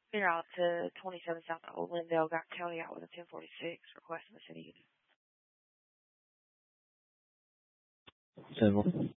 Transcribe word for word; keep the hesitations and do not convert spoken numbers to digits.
Clear out to twenty-seven South Old Lindale. Got County out with a ten forty-six. Requesting the city unit. ten